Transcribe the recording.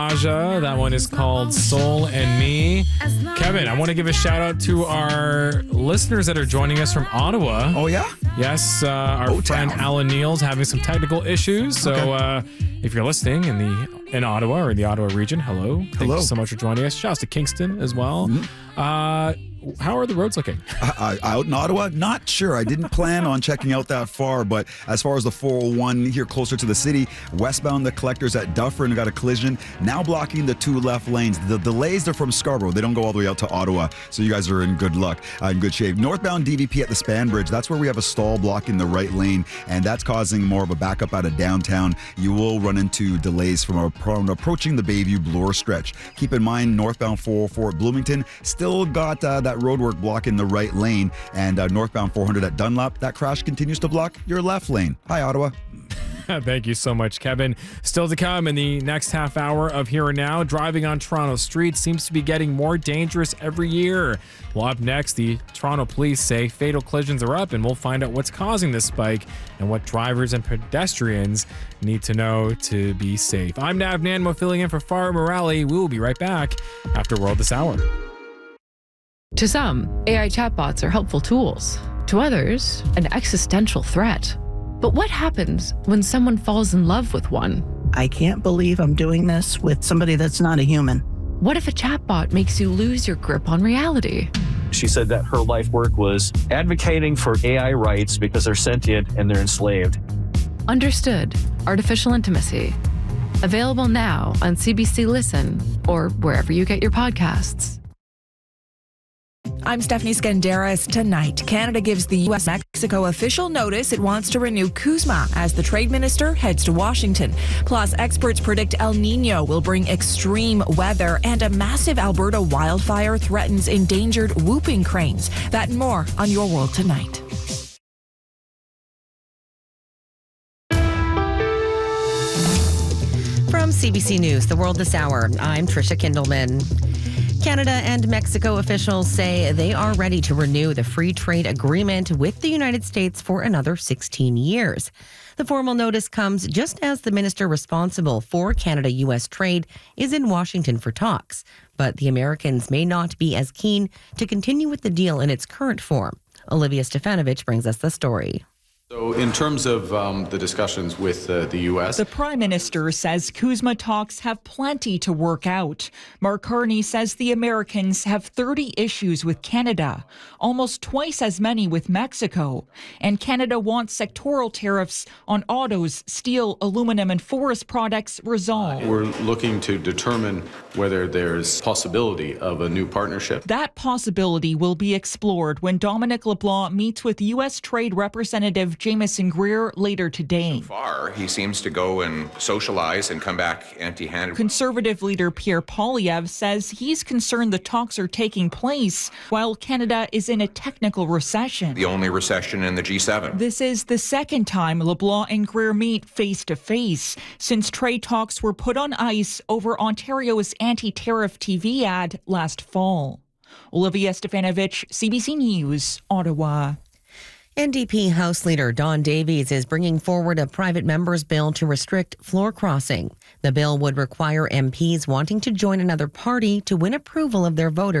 Aja. That one is called Soul and Me. Kevin, I want to give a shout out to our listeners that are joining us from Ottawa. Oh, yeah? Yes, our friend Alan Neal's having some technical issues. So if you're listening in Ottawa or in the Ottawa region, hello. Thank you so much for joining us. Shouts to Kingston as well. How are the roads looking? Out in Ottawa? Not sure. I didn't plan on checking out that far, but as far as the 401 here closer to the city, westbound the collectors at Dufferin got a collision, now blocking the two left lanes. The delays are from Scarborough. They don't go all the way out to Ottawa, so you guys are in good luck, in good shape. Northbound DVP at the Span Bridge, that's where we have a stall blocking the right lane, and that's causing more of a backup out of downtown. You will run into delays from approaching the Bayview Bloor stretch. Keep in mind, northbound 404 at Bloomington still got that roadwork blocking the right lane, and northbound 400 at Dunlop, that crash continues to block your left lane. Hi, Ottawa. Thank you so much, Kevin. Still to come in the next half hour of Here and Now, driving on Toronto streets seems to be getting more dangerous every year. Well, up next, the Toronto police say fatal collisions are up, and we'll find out what's causing this spike and what drivers and pedestrians need to know to be safe. I'm Nav Nanmo filling in for Farah Morale. We will be right back after World This Hour. To some, AI chatbots are helpful tools. To others, an existential threat. But what happens when someone falls in love with one? I can't believe I'm doing this with somebody that's not a human. What if a chatbot makes you lose your grip on reality? She said that her life work was advocating for AI rights because they're sentient and they're enslaved. Understood. Artificial Intimacy. Available now on CBC Listen or wherever you get your podcasts. I'm Stephanie Skandaris. Tonight, Canada gives the U.S.-Mexico official notice it wants to renew CUSMA as the trade minister heads to Washington. Plus, experts predict El Nino will bring extreme weather, and a massive Alberta wildfire threatens endangered whooping cranes. That and more on Your World Tonight. From CBC News, The World This Hour, I'm Trisha Kindleman. Canada and Mexico officials say they are ready to renew the free trade agreement with the United States for another 16 years. The formal notice comes just as the minister responsible for Canada-U.S. trade is in Washington for talks. But the Americans may not be as keen to continue with the deal in its current form. Olivia Stefanovich brings us the story. So in terms of the discussions with the U.S., the Prime Minister says CUSMA talks have plenty to work out. Mark Carney says the Americans have 30 issues with Canada, almost twice as many with Mexico. And Canada wants sectoral tariffs on autos, steel, aluminum, and forest products resolved. We're looking to determine whether there's possibility of a new partnership. That possibility will be explored when Dominic LeBlanc meets with U.S. Trade Representative Jamieson Greer later today. So far, he seems to go and socialize and come back empty-handed. Conservative leader Pierre Poilievre says he's concerned the talks are taking place while Canada is in a technical recession. The only recession in the G7. This is the second time LeBlanc and Greer meet face-to-face since trade talks were put on ice over Ontario's anti-tariff TV ad last fall. Olivia Stefanovich, CBC News, Ottawa. NDP House Leader Don Davies is bringing forward a private member's bill to restrict floor crossing. The bill would require MPs wanting to join another party to win approval of their voters